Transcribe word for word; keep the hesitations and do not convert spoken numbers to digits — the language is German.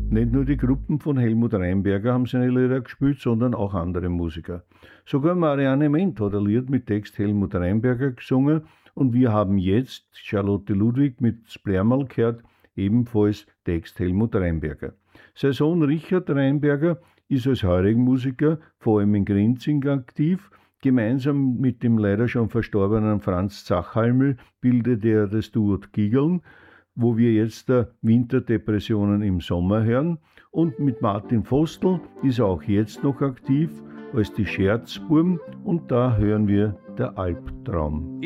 Nicht nur die Gruppen von Helmut Reinberger haben seine Lieder gespielt, sondern auch andere Musiker. Sogar Marianne Ment hat ein Lied mit Text Helmut Reinberger gesungen und wir haben jetzt Charlotte Ludwig mit Splärmal gehört, ebenfalls Text Helmut Reinberger. Sein Sohn Richard Reinberger ist als Heurigen-Musiker vor allem in Grinzing aktiv. Gemeinsam mit dem leider schon verstorbenen Franz Zachhalmel bildet er das Duo Gigeln, wo wir jetzt der Winterdepressionen im Sommer hören. Und mit Martin Vostl ist er auch jetzt noch aktiv als die Scherzburm und da hören wir Der Albtraum.